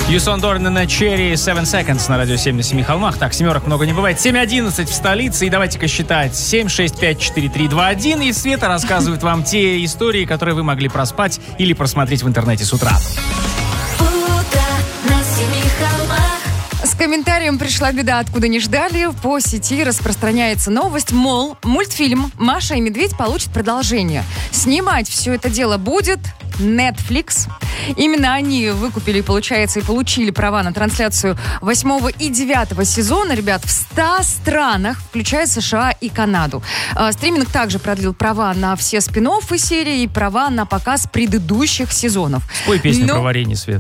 Юсон Дорн на Cherry 7 Seconds на радио 7 на 7 холмах. Так, семерок много не бывает. 7:11 в столице. И давайте-ка считать. 7, 6, 5, 4, 3, 2, 1. И Света рассказывает вам те истории, которые вы могли проспать или просмотреть в интернете с утра. С комментарием пришла беда, откуда не ждали. По сети распространяется новость, мол, мультфильм «Маша и медведь» получит продолжение. Снимать все это дело будет Netflix. Именно они выкупили, получается, и получили права на трансляцию 8 и 9 сезона, ребят, в 100 странах, включая США и Канаду. Стриминг также продлил права на все спин-оффы серии и права на показ предыдущих сезонов. Спой песню про варенье, Свет.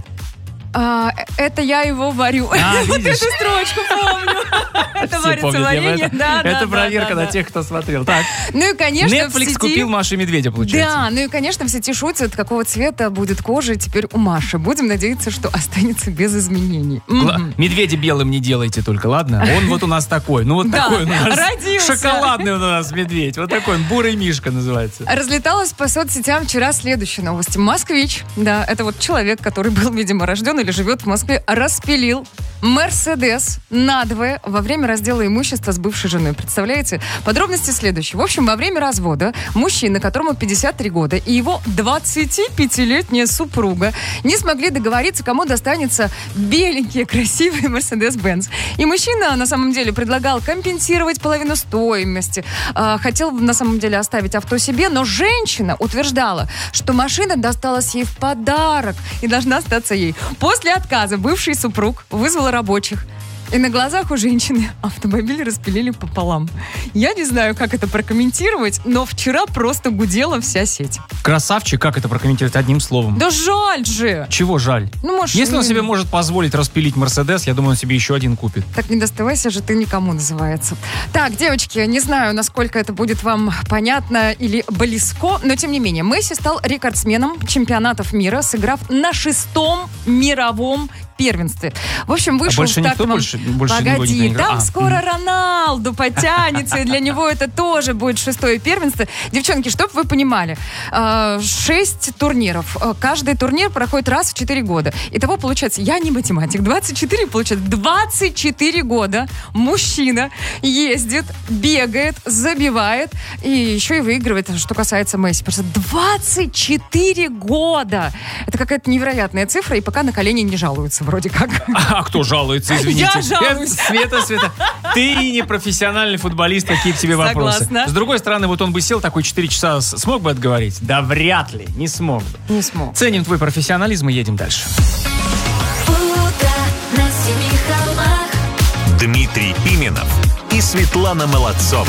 Это я его варю. Вот эту строчку помню. Это варится варенье. Это проверка на тех, кто смотрел. Так. Ну и, конечно, Netflix купил Машу и Медведя, получается. Да, ну и, конечно, в сети шутят, какого цвета будет кожа теперь у Маши. Будем надеяться, что останется без изменений. Медведя белым не делайте только, ладно? Он вот у нас такой. Ну вот такой у нас. Родился. Шоколадный у нас медведь. Вот такой он. Бурый Мишка называется. Разлеталась по соцсетям вчера следующая новость. Москвич, да, это вот человек, который был, видимо, рожден или живет в Москве, распилил Мерседес надвое во время раздела имущества с бывшей женой. Представляете? Подробности следующие. В общем, во время развода мужчина, которому 53 года, и его 25-летняя супруга не смогли договориться, кому достанется беленький, красивый Мерседес-Бенц. И мужчина, на самом деле, предлагал компенсировать половину стоимости. Хотел, на самом деле, оставить авто себе, но женщина утверждала, что машина досталась ей в подарок и должна остаться ей. После отказа бывший супруг вызвал рабочих. И на глазах у женщины автомобиль распилили пополам. Я не знаю, как это прокомментировать, но вчера просто гудела вся сеть. Красавчик, как это прокомментировать одним словом? Да жаль же! Чего жаль? Ну, может, если он себе может позволить распилить Мерседес, я думаю, он себе еще один купит. Так не доставайся же ты никому, называется. Так, девочки, не знаю, насколько это будет вам понятно или близко, но тем не менее, Месси стал рекордсменом чемпионатов мира, сыграв на 6-м мировом первенстве. В общем, вышел больше никто больше Погоди, там скоро Роналду потянется, и для него это тоже будет 6-е первенство. Девчонки, чтоб вы понимали, 6 турниров. Каждый турнир проходит раз в 4 года. Итого получается, я не математик, 24 получается. 24 года мужчина ездит, бегает, забивает и еще и выигрывает, что касается Месси. Просто 24 года! Это какая-то невероятная цифра, и пока на колени не жалуются. Вроде как. А кто жалуется, извините? Я жалуюсь. Света, ты не профессиональный футболист, какие к тебе вопросы? Согласна. С другой стороны, вот он бы сел такой 4 часа, смог бы отговорить? Да вряд ли, не смог бы. Не смог. Ценим твой профессионализм и едем дальше. Дмитрий Пименов и Светлана Молодцова.